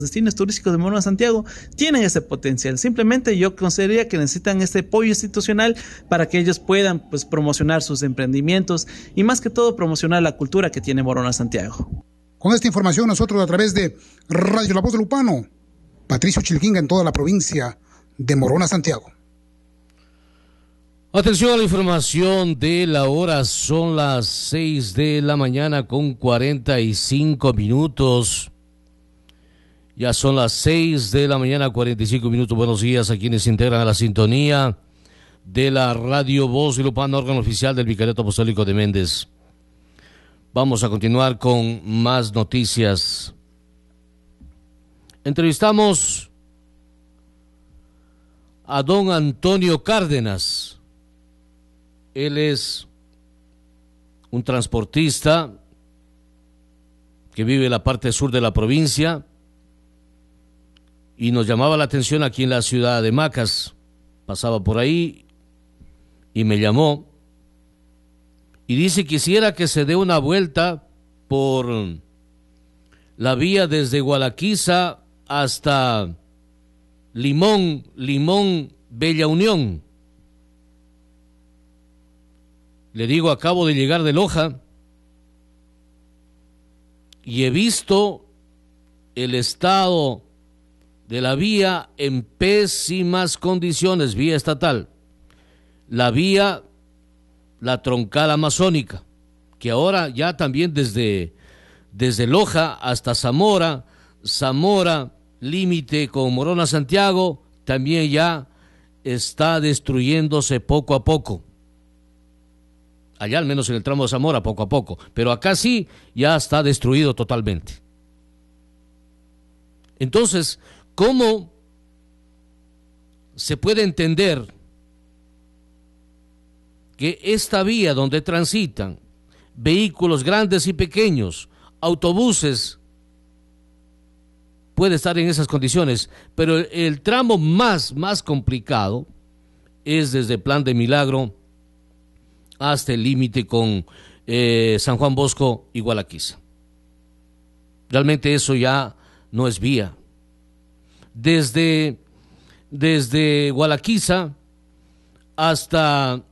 destinos turísticos de Morona Santiago tienen ese potencial. Simplemente yo consideraría que necesitan este apoyo institucional para que ellos puedan pues promocionar sus emprendimientos y más que todo promocionar la cultura que tiene Morona Santiago. Con esta información nosotros a través de Radio La Voz de Lupano, Patricio Chilquinga en toda la provincia de Morona Santiago. Atención a la información de la hora, son las 6 de la mañana con 45 minutos. Ya son las 6 de la mañana, 45 minutos. Buenos días a quienes se integran a la sintonía de la Radio Voz de Lupano, órgano oficial del Vicariato Apostólico de Méndez. Vamos a continuar con más noticias. Entrevistamos a don Antonio Cárdenas. Él es un transportista que vive en la parte sur de la provincia y nos llamaba la atención aquí en la ciudad de Macas. Pasaba por ahí y me llamó y dice quisiera que se dé una vuelta por la vía desde Gualaquiza hasta Limón, Bella Unión. Le digo, acabo de llegar de Loja y he visto el estado de la vía en pésimas condiciones, vía estatal. La vía, la troncal amazónica, que ahora ya también desde Loja hasta Zamora, límite con Morona Santiago, también ya está destruyéndose poco a poco. Allá al menos en el tramo de Zamora poco a poco, pero acá sí ya está destruido totalmente. Entonces, ¿cómo se puede entender que esta vía donde transitan vehículos grandes y pequeños, autobuses, puede estar en esas condiciones? Pero el tramo más complicado es desde Plan de Milagro hasta el límite con San Juan Bosco y Gualaquiza. Realmente eso ya no es vía. Desde Gualaquiza hasta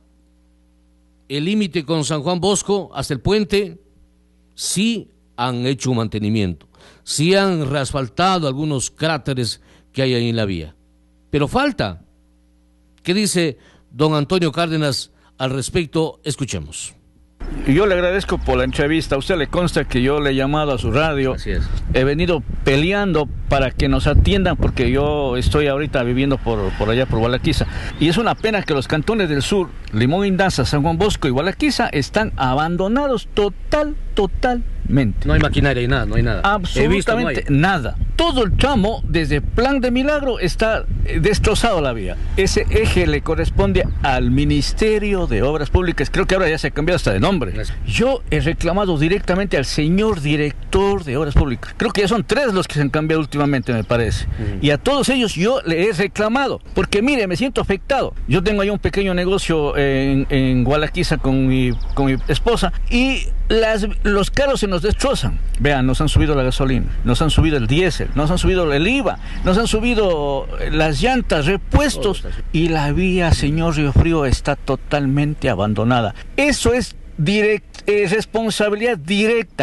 el límite con San Juan Bosco, hasta el puente, sí han hecho un mantenimiento, sí han reasfaltado algunos cráteres que hay ahí en la vía, pero falta. ¿Qué dice don Antonio Cárdenas al respecto? Escuchemos. Yo le agradezco por la entrevista. A usted le consta que yo le he llamado a su radio. Así es. He venido peleando para que nos atiendan porque yo estoy ahorita viviendo por allá por Gualaquiza. Y es una pena que los cantones del sur, Limón, Indaza, San Juan Bosco y Gualaquiza, están abandonados totalmente. No hay maquinaria y nada, no hay nada. Absolutamente nada. Todo el tramo, desde Plan de Milagro, está destrozado la vía. Ese eje le corresponde al Ministerio de Obras Públicas. Creo que ahora ya se ha cambiado hasta de nombre. Yo he reclamado directamente al señor director de Obras Públicas. Creo que ya son 3 los que se han cambiado últimamente, me parece. Y a todos ellos yo le he reclamado. Porque mire, me siento afectado. Yo tengo ahí un pequeño negocio en Gualaquiza con mi esposa y los carros se nos destrozan. Vean, nos han subido la gasolina, nos han subido el diésel, nos han subido el IVA, nos han subido las llantas, repuestos, y la vía, señor Riofrío, está totalmente abandonada. Eso es responsabilidad directa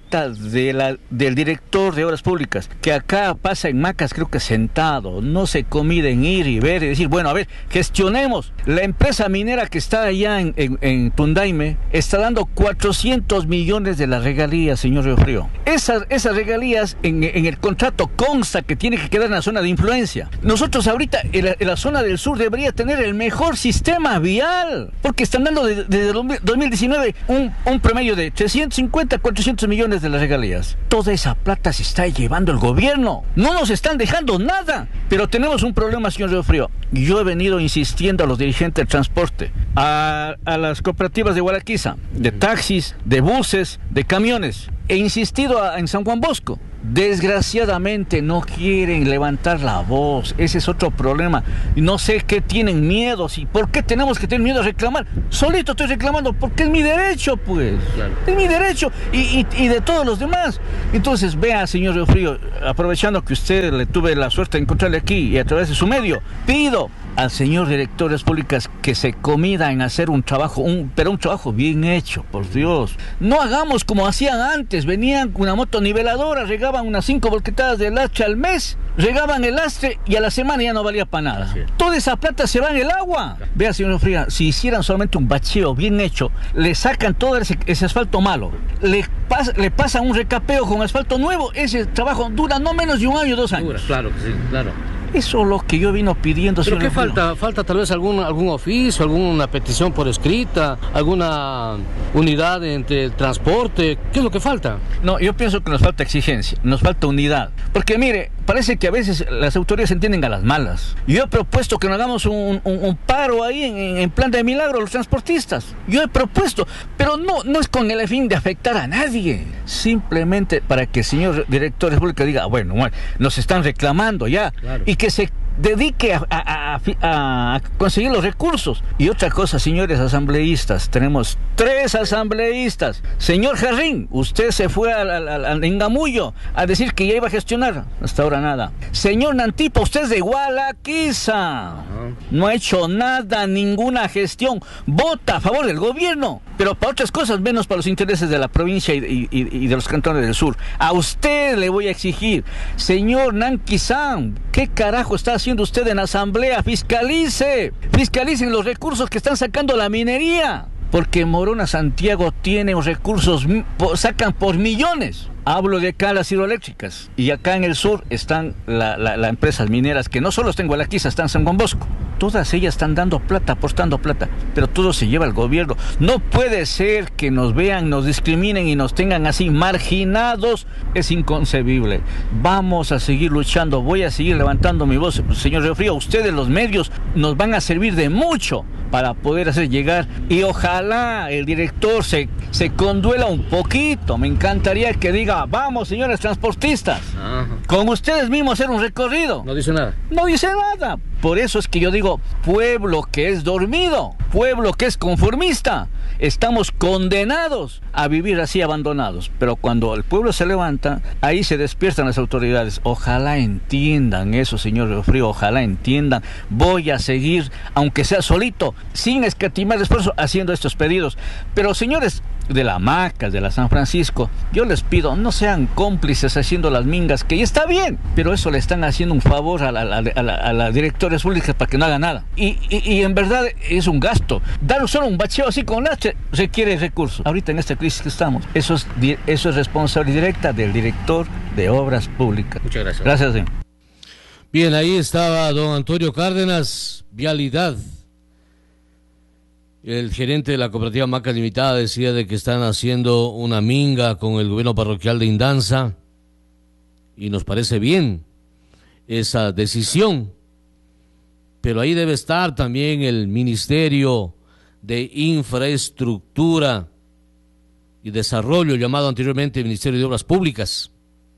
del director de Obras Públicas, que acá pasa en Macas, creo que sentado, no se comida en ir y ver y decir, bueno, a ver, gestionemos. La empresa minera que está allá en Tundaime está dando 400 millones de las regalías, señor Riofrío. Esas regalías en el contrato consta que tiene que quedar en la zona de influencia. Nosotros ahorita en la zona del sur debería tener el mejor sistema vial, porque están dando desde 2019 un promedio de 350, 400 millones de las regalías. Toda esa plata se está llevando el gobierno. No nos están dejando nada. Pero tenemos un problema, señor Riofrío. Yo he venido insistiendo a los dirigentes del transporte, a las cooperativas de Gualaquiza, de taxis, de buses, de camiones. He insistido en San Juan Bosco. Desgraciadamente no quieren levantar la voz. Ese es otro problema. No sé qué tienen miedo. ¿Por qué tenemos que tener miedo a reclamar? Solito estoy reclamando porque es mi derecho, pues. Claro. Es mi derecho y de todos los demás. Entonces, vea, señor Río Frío, aprovechando que usted le tuve la suerte de encontrarle aquí y a través de su medio, pido al señor director de Obras Públicas que se comida en hacer un trabajo, pero un trabajo bien hecho, por Dios. No hagamos como hacían antes, venían con una motoniveladora, regaban unas 5 volquetadas de lastre al mes, regaban el lastre y a la semana ya no valía para nada. Toda esa plata se va en el agua. Vea, señor Fría, si hicieran solamente un bacheo bien hecho, le sacan todo ese asfalto malo, le pasan un recapeo con asfalto nuevo, ese trabajo dura no menos de 1 año, 2 años. Claro que sí, claro. Eso es lo que yo vino pidiendo. ¿Pero qué falta? ¿Falta tal vez algún oficio, alguna petición por escrita, alguna unidad entre el transporte? ¿Qué es lo que falta? No, yo pienso que nos falta exigencia, nos falta unidad. Porque mire, parece que a veces las autoridades se entienden a las malas. Yo he propuesto que nos hagamos un paro ahí en plan de milagro los transportistas. Yo he propuesto, pero no es con el fin de afectar a nadie. Simplemente para que el señor director de República diga, bueno, nos están reclamando ya. Claro. Y que se dedique a conseguir los recursos. Y otra cosa, señores asambleístas, tenemos 3 asambleístas. Señor Jarrín, usted se fue al Engamullo a decir que ya iba a gestionar, hasta ahora nada. Señor Nantipa, usted es de Gualaquiza, no ha hecho nada, ninguna gestión, vota a favor del gobierno, pero para otras cosas, menos para los intereses de la provincia y de los cantones del sur. A usted le voy a exigir, señor Nanquizán, ¿qué carajo está haciendo usted en asamblea? Fiscalicen los recursos que están sacando la minería, porque Morona Santiago tiene recursos, sacan por millones. Hablo de acá las hidroeléctricas, y acá en el sur están las empresas mineras, que no solo están en Gualaquiza, están en San Juan Bosco. Todas ellas están dando plata, apostando plata, pero todo se lleva el gobierno. No puede ser que nos vean, nos discriminen y nos tengan así marginados. Es inconcebible. Vamos a seguir luchando, voy a seguir levantando mi voz. Señor Río Frío, ustedes los medios nos van a servir de mucho para poder hacer llegar, y ojalá el director se conduela un poquito. Me encantaría que diga, vamos, señores transportistas, con ustedes mismos hacer un recorrido. No dice nada. No dice nada. Por eso es que yo digo, pueblo que es dormido, pueblo que es conformista, estamos condenados a vivir así abandonados. Pero cuando el pueblo se levanta, ahí se despiertan las autoridades. Ojalá entiendan eso, señor Río Frío, ojalá entiendan. Voy a seguir, aunque sea solito, sin escatimar esfuerzo, haciendo estos pedidos. Pero señores de la Macas, de la San Francisco, yo les pido, no sean cómplices haciendo las mingas, que ya está bien, pero eso le están haciendo un favor a la directora pública para que no haga nada. Y en verdad es un gasto. Dar solo un bacheo así con lastre requiere recursos. Ahorita en esta crisis que estamos, eso es responsabilidad directa del director de Obras Públicas. Muchas gracias. Gracias, señor. Bien, ahí estaba don Antonio Cárdenas, Vialidad. El gerente de la cooperativa Macas Limitada decía de que están haciendo una minga con el gobierno parroquial de Indanza, y nos parece bien esa decisión, pero ahí debe estar también el Ministerio de Infraestructura y Desarrollo, llamado anteriormente Ministerio de Obras Públicas.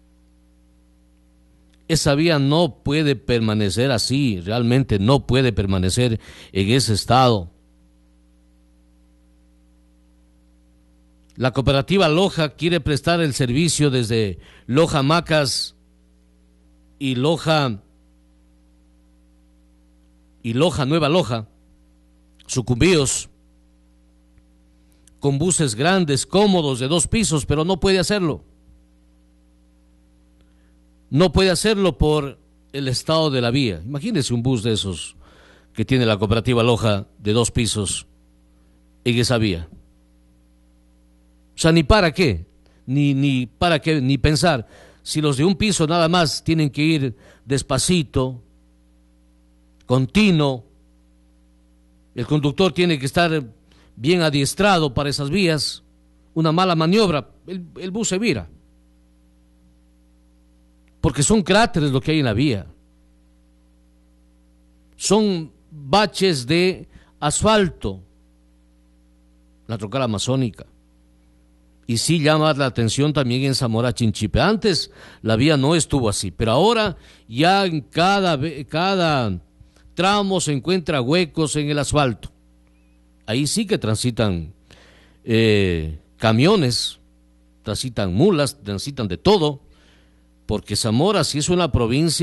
Esa vía no puede permanecer así, realmente no puede permanecer en ese estado. La cooperativa Loja quiere prestar el servicio desde Loja Macas y Loja Nueva Loja, Sucumbíos, con buses grandes, cómodos, de 2 pisos, pero no puede hacerlo. No puede hacerlo por el estado de la vía. Imagínese un bus de esos que tiene la cooperativa Loja de 2 pisos en esa vía. O sea, ni para qué, ni para qué, ni pensar. Si los de 1 piso nada más tienen que ir despacito, continuo, el conductor tiene que estar bien adiestrado para esas vías, una mala maniobra, el bus se vira. Porque son cráteres lo que hay en la vía. Son baches de asfalto, la troncal amazónica. Y sí llama la atención también en Zamora Chinchipe. Antes la vía no estuvo así, pero ahora ya en cada tramo se encuentra huecos en el asfalto. Ahí sí que transitan camiones, transitan mulas, transitan de todo, porque Zamora sí es una provincia